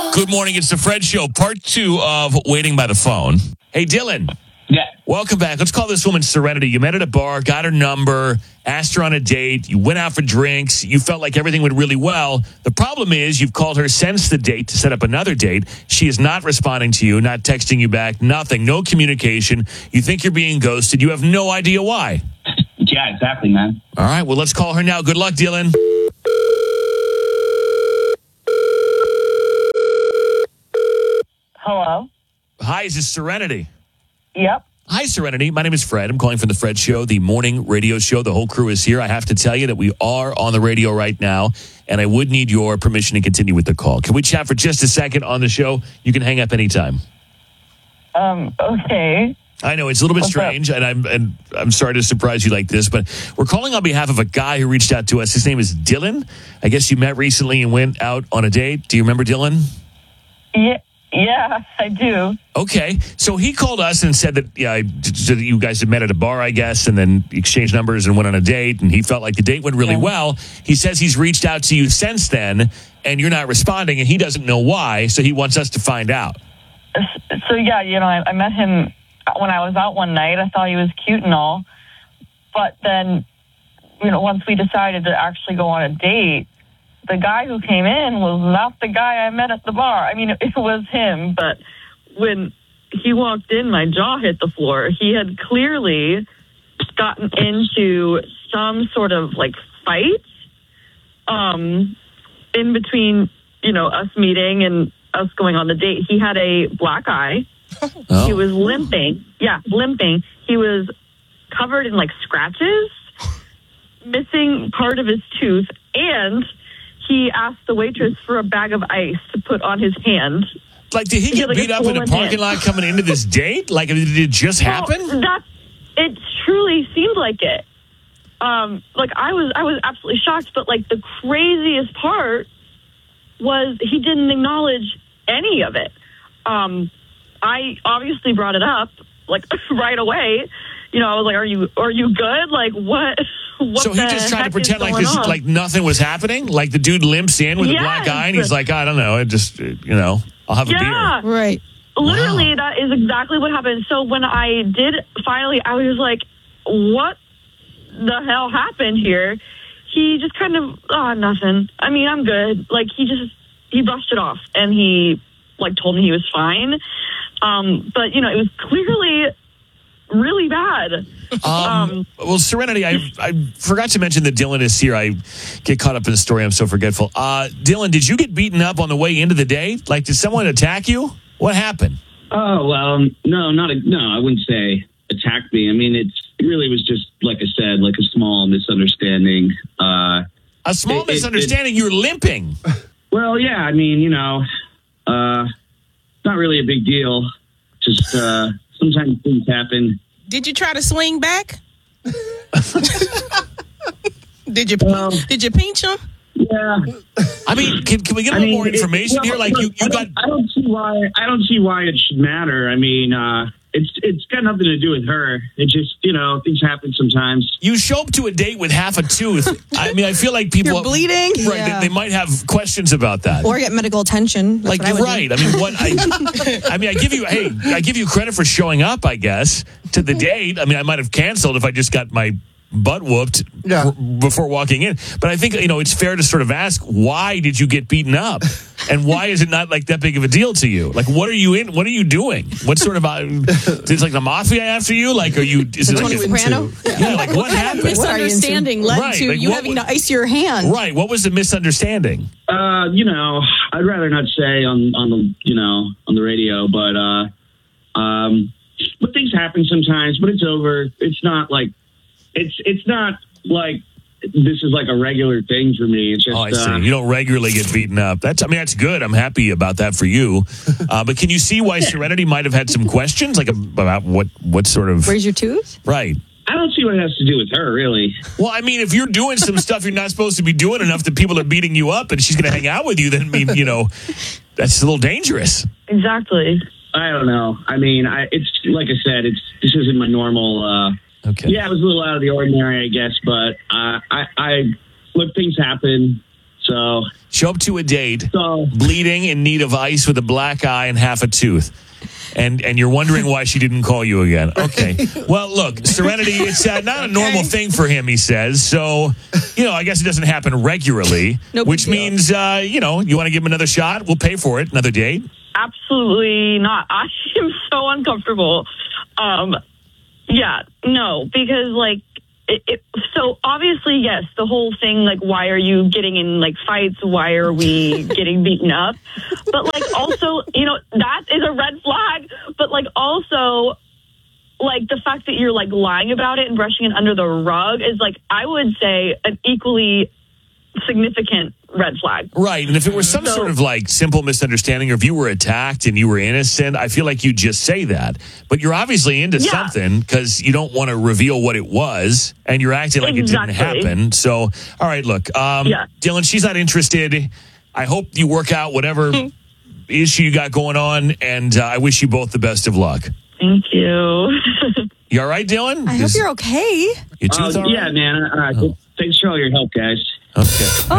Good morning. It's the Fred Show, part 2 of Waiting by the Phone. Hey, Dylan. Yeah. Welcome back. Let's call this woman Serenity. You met at a bar, got her number, asked her on a date. You went out for drinks. You felt like everything went really well. The problem is you've called her since the date to set up another date. She is not responding to you, not texting you back, nothing, no communication. You think you're being ghosted. You have no idea why. Yeah, exactly, man. All right, well, let's call her now. Good luck, Dylan. Hello? Hi, is this Serenity? Yep. Hi, Serenity. My name is Fred. I'm calling from the Fred Show, the morning radio show. The whole crew is here. I have to tell you that we are on the radio right now, and I would need your permission to continue with the call. Can we chat for just a second on the show? You can hang up anytime. Okay. I know it's a little bit strange, and I'm sorry to surprise you like this, but we're calling on behalf of a guy who reached out to us. His name is Dylan. I guess you met recently and went out on a date. Do you remember Dylan? Yeah, I do. Okay, so he called us and said that you guys had met at a bar, I guess, and then exchanged numbers and went on a date, and he felt like the date went really well. He says he's reached out to you since then, and you're not responding, and he doesn't know why, so he wants us to find out. So, yeah, I met him when I was out one night. I thought he was cute and all, but then, once we decided to actually go on a date, the guy who came in was not the guy I met at the bar. I mean, it was him, but when he walked in, my jaw hit the floor. He had clearly gotten into some sort of, fight in between, us meeting and us going on the date. He had a black eye. Oh. He was limping. Yeah, limping. He was covered in, scratches, missing part of his tooth, and he asked the waitress for a bag of ice to put on his hand. Did he get beat up in a parking lot coming into this date? Did it just happen? It truly seemed like it. I was absolutely shocked, but the craziest part was he didn't acknowledge any of it. I obviously brought it up right away. I was like, "Are you good? What?" So he just tried to pretend like nothing was happening? Like the dude limps in with a black eye and he's like, I don't know, it just, I'll have a beer. Right. Literally, that is exactly what happened. So when I did finally, I was like, what the hell happened here? He just kind of, nothing. I mean, I'm good. He brushed it off and he, told me he was fine. But, it was clearly really bad. Well, Serenity, I forgot to mention that Dylan is here. I get caught up in the story. I'm so forgetful. Dylan, did you get beaten up on the way into the date? Did someone attack you? What happened? Oh, well, no, I wouldn't say attack me. I mean, it really was just, like I said, a small misunderstanding. A small misunderstanding? You're limping. Well, yeah, I mean, not really a big deal. Just, sometimes things happen. Did you try to swing back? Did you pinch him? Yeah. I mean, can we get a little more information here? I don't see why it should matter. I mean, it's got nothing to do with her. It just, things happen sometimes. You show up to a date with half a tooth. I mean, I feel like people You're bleeding. Right? Yeah. They might have questions about that, or get medical attention. That's right? I mean, what? I give you credit for showing up. I guess to the date. I mean, I might have canceled if I just got my butt whooped before walking in. But I think, it's fair to sort of ask, why did you get beaten up? And why is it not that big of a deal to you? What are you in? What are you doing? What sort of, is the mafia after you? Is it Tony Soprano? What happened? Misunderstanding led to you having to ice your hand. Right. What was the misunderstanding? I'd rather not say on the radio, but things happen sometimes, but it's over. It's not it's not like this is a regular thing for me. It's just, I see. You don't regularly get beaten up. That's good. I'm happy about that for you. But can you see why Serenity might have had some questions, about what sort of... Where's your tooth? Right. I don't see what it has to do with her, really. Well, I mean, if you're doing some stuff you're not supposed to be doing enough that people are beating you up and she's going to hang out with you, then, that's a little dangerous. Exactly. I don't know. I mean, it's like I said, this isn't my normal... Okay. Yeah, it was a little out of the ordinary, I guess, but I look, things happen, so Show up to a date, bleeding, in need of ice, with a black eye and half a tooth. And you're wondering why she didn't call you again. Okay. Well, look, Serenity, it's not a normal thing for him, he says. So, I guess it doesn't happen regularly, which means, you want to give him another shot? We'll pay for it. Another date? Absolutely not. I am so uncomfortable. Because so obviously, yes, the whole thing, why are you getting in fights? Why are we getting beaten up? But also, that is a red flag. But also, the fact that you're lying about it and brushing it under the rug is I would say an equally significant red flag. Right. And if it was some sort of simple misunderstanding, or if you were attacked and you were innocent, I feel like you'd just say that. But you're obviously into something because you don't want to reveal what it was, and you're acting like it didn't happen. So, all right, look, Dylan, she's not interested. I hope you work out whatever issue you got going on, and I wish you both the best of luck. Thank you. You all right, Dylan? I hope you're okay. Your tooth all right? Yeah, man. Thanks for all your help, guys. Okay.